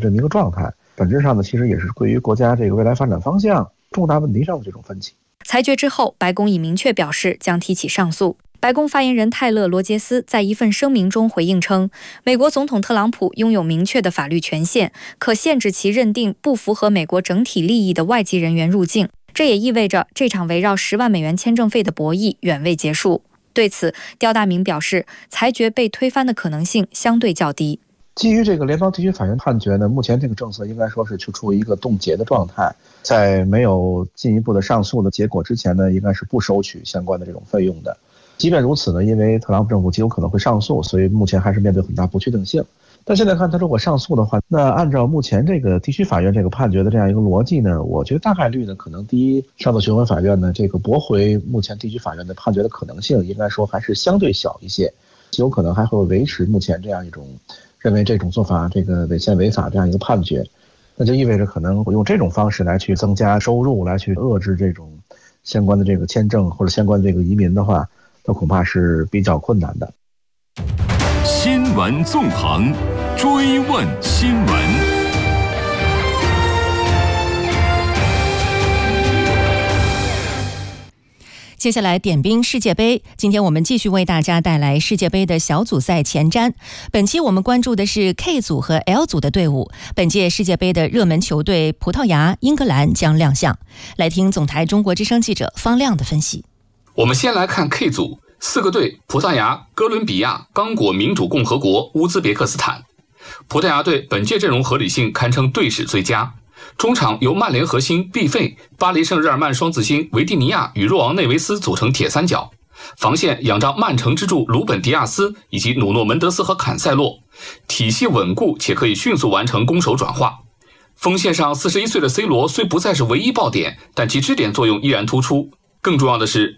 这么一个状态。本质上呢，其实也是对于国家这个未来发展方向重大问题上的这种分歧。 裁决之后，白宫已明确表示将提起上诉。白宫发言人泰勒·罗杰斯在一份声明中回应称，美国总统特朗普拥有明确的法律权限，可限制其认定不符合美国整体利益的外籍人员入境。这也意味着这场围绕10万美元签证费的博弈远未结束。对此，刁大明表示，裁决被推翻的可能性相对较低。 基于这个联邦地区法院判决呢，目前这个政策应该说是处于一个冻结的状态，在没有进一步的上诉的结果之前呢，应该是不收取相关的这种费用的。即便如此呢，因为特朗普政府极有可能会上诉，所以目前还是面对很大不确定性。但现在看他如果上诉的话，那按照目前这个地区法院这个判决的这样一个逻辑呢，我觉得大概率呢，可能第一，上诉巡回法院呢这个驳回目前地区法院的判决的可能性，应该说还是相对小一些，极有可能还会维持目前这样一种认为这种做法这个违宪违法这样一个判决。那就意味着可能用这种方式来去增加收入，来去遏制这种相关的这个签证或者相关的这个移民的话，那恐怕是比较困难的。 新闻纵横，追问新闻。 接下来点兵世界杯，今天我们继续为大家带来世界杯的小组赛前瞻。本期我们关注的是 K 组和 L 组的队伍。本届世界杯的热门球队葡萄牙、英格兰将亮相。来听总台中国之声记者方亮的分析。 我们先来看 K 组，4个队：葡萄牙、哥伦比亚、刚果民主共和国、乌兹别克斯坦。葡萄牙队本届阵容合理性堪称队史最佳。中场由曼联核心毕费、巴黎圣日耳曼双子星维蒂尼亚与若昂内维斯组成铁三角，防线仰仗曼城之柱鲁本迪亚斯以及努诺门德斯和坎塞洛，体系稳固且可以迅速完成攻守转化。锋线上41岁的 C 罗虽不再是唯一爆点，但其支点作用依然突出。更重要的是，